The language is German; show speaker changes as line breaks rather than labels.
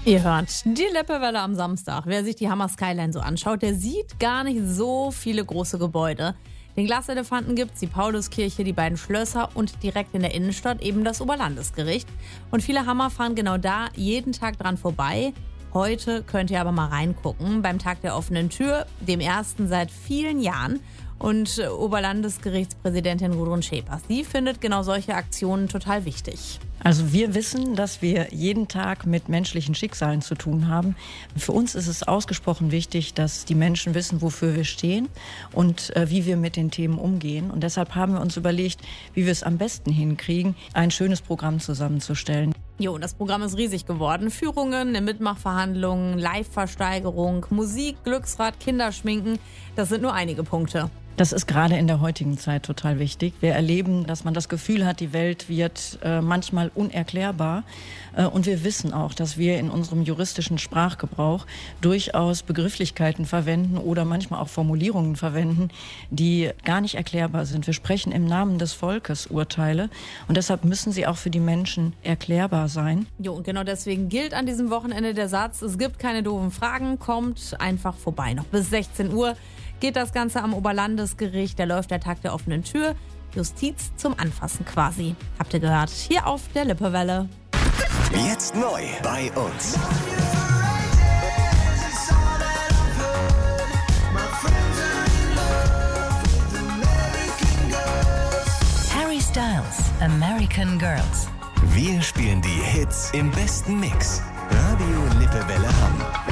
Ihr hört die Lippewelle am Samstag. Wer sich die Hammer Skyline so anschaut, der sieht gar nicht so viele große Gebäude. Den Glaselefanten gibt's, die Pauluskirche, die beiden Schlösser und direkt in der Innenstadt eben das Oberlandesgericht. Und viele Hammer fahren genau da jeden Tag dran vorbei. Heute könnt ihr aber mal reingucken beim Tag der offenen Tür, dem ersten seit vielen Jahren. Und Oberlandesgerichtspräsidentin Gudrun Schepers, sie findet genau solche Aktionen total wichtig.
Also wir wissen, dass wir jeden Tag mit menschlichen Schicksalen zu tun haben. Für uns ist es ausgesprochen wichtig, dass die Menschen wissen, wofür wir stehen und wie wir mit den Themen umgehen. Und deshalb haben wir uns überlegt, wie wir es am besten hinkriegen, ein schönes Programm zusammenzustellen.
Jo, das Programm ist riesig geworden. Führungen, Mitmachverhandlungen, Live-Versteigerung, Musik, Glücksrad, Kinderschminken, das sind nur einige Punkte.
Das ist gerade in der heutigen Zeit total wichtig. Wir erleben, dass man das Gefühl hat, die Welt wird manchmal unerklärbar. Und wir wissen auch, dass wir in unserem juristischen Sprachgebrauch durchaus Begrifflichkeiten verwenden oder manchmal auch Formulierungen verwenden, die gar nicht erklärbar sind. Wir sprechen im Namen des Volkes Urteile und deshalb müssen sie auch für die Menschen erklärbar sein.
Jo, und genau deswegen gilt an diesem Wochenende der Satz, es gibt keine doofen Fragen, kommt einfach vorbei. Noch bis 16 Uhr geht das Ganze am Oberlandesgericht, da läuft der Tag der offenen Tür. Justiz zum Anfassen quasi. Habt ihr gehört? Hier auf der Lippewelle.
Jetzt neu bei uns.
Harry Styles, American Girls.
Wir spielen die Hits im besten Mix. Radio Lippewelle Hamm.